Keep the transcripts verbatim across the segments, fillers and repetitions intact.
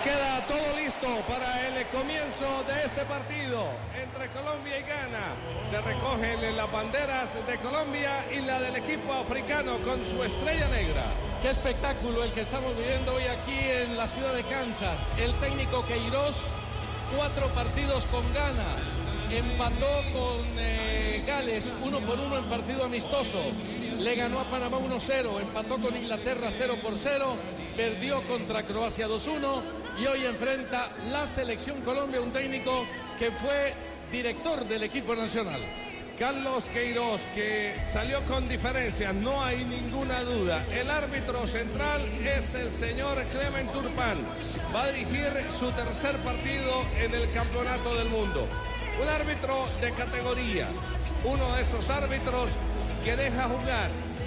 Queda todo listo para el comienzo de este partido entre Colombia y Ghana. Se recogen las banderas de Colombia y la del equipo africano con su estrella negra. Qué espectáculo el que estamos viviendo hoy aquí en la ciudad de Kansas. El técnico Queiroz, cuatro partidos con Ghana. Empató con eh, Gales uno por uno en partido amistoso. Le ganó a Panamá uno cero. Empató con Inglaterra cero por cero. Perdió contra Croacia dos uno. Y hoy enfrenta la selección Colombia, un técnico que fue director del equipo nacional. Carlos Queiroz, que salió con diferencia, no hay ninguna duda. El árbitro central es el señor Clement Turpin. Va a dirigir su tercer partido en el Campeonato del Mundo. Un árbitro de categoría, uno de esos árbitros que deja jugar,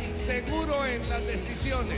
seguro en las decisiones,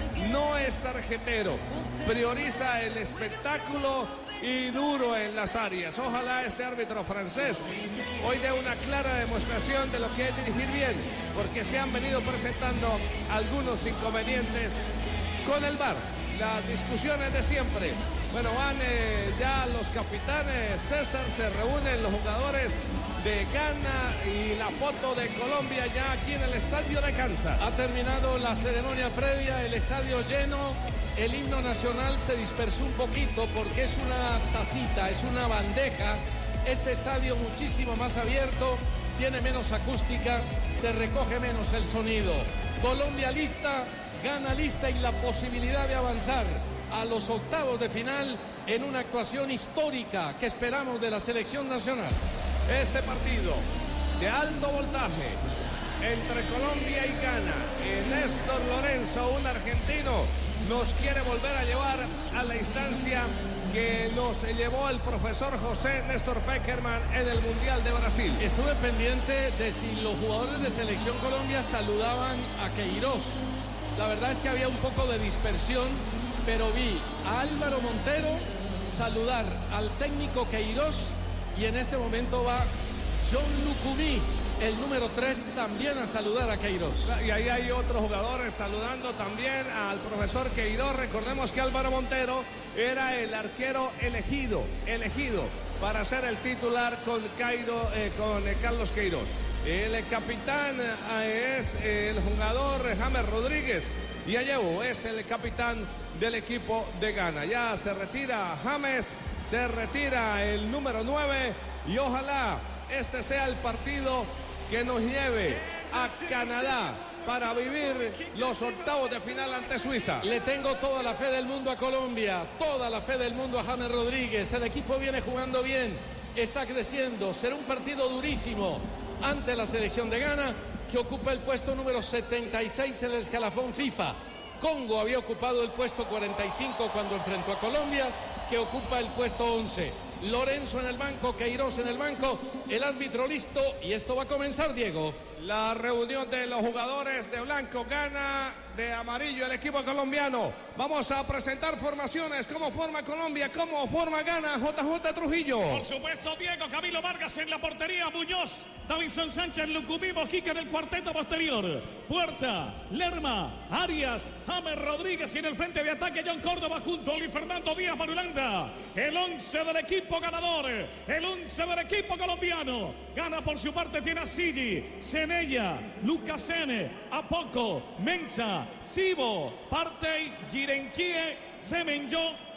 no es tarjetero, prioriza el espectáculo y duro en las áreas. Ojalá este árbitro francés hoy dé una clara demostración de lo que es dirigir bien, porque se han venido presentando algunos inconvenientes con el V A R. Las discusiones de siempre. Bueno, van eh, ya los capitanes, César, se reúnen los jugadores de Ghana y la foto de Colombia ya aquí en el estadio de Kansas. Ha terminado la ceremonia previa, el estadio lleno, el himno nacional se dispersó un poquito porque es una tacita, es una bandeja. Este estadio muchísimo más abierto, tiene menos acústica, se recoge menos el sonido. Colombia lista, Ghana lista y la posibilidad de avanzar a los octavos de final en una actuación histórica que esperamos de la selección nacional. Este partido de alto voltaje entre Colombia y Ghana, Néstor Lorenzo, un argentino, nos quiere volver a llevar a la instancia que nos llevó el profesor José Néstor Peckerman en el Mundial de Brasil. Estuve pendiente de si los jugadores de Selección Colombia saludaban a Queiroz. La verdad es que había un poco de dispersión, pero vi a Álvaro Montero saludar al técnico Queiroz y en este momento va John Lucumí, el número tres, también a saludar a Queiroz. Y ahí hay otros jugadores saludando también al profesor Queiroz. Recordemos que Álvaro Montero era el arquero elegido, elegido para ser el titular con, Cairo, eh, con eh, Carlos Queiroz. El capitán eh, es el jugador James Rodríguez y Ayew es el capitán del equipo de Ghana. Ya se retira James, se retira el número nueve y ojalá este sea el partido que nos lleve a Canadá para vivir los octavos de final ante Suiza. Le tengo toda la fe del mundo a Colombia, toda la fe del mundo a James Rodríguez. El equipo viene jugando bien, está creciendo, será un partido durísimo ante la selección de Ghana, que ocupa el puesto número setenta y seis en el escalafón FIFA. Congo había ocupado el puesto cuarenta y cinco cuando enfrentó a Colombia, que ocupa el puesto once. Lorenzo en el banco, Queiroz en el banco, el árbitro listo y esto va a comenzar, Diego. La reunión de los jugadores de blanco, Ghana, de amarillo, el equipo colombiano. Vamos a presentar formaciones, cómo forma Colombia, cómo forma Ghana, J J Trujillo. Por supuesto, Diego, Camilo Vargas en la portería, Muñoz, Davinson Sánchez, Lucumí, Mojica en el cuarteto posterior. Puerta, Lerma, Arias, James Rodríguez y en el frente de ataque John Córdoba junto a Luis Fernando Díaz Marulanda. El once del equipo ganador, el once del equipo colombiano. Gana por su parte, tiene a Sigi, Senella, Lucas N, Apoco, Mensa, Sibo, Partey, Girenquie, Semenyo,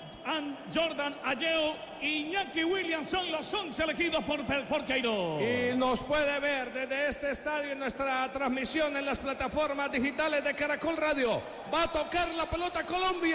Jordan Ayew, Iñaki Williams son los once elegidos por, por Queiroz. Y nos puede ver desde este estadio en nuestra transmisión en las plataformas digitales de Caracol Radio. Va a tocar la pelota Colombia.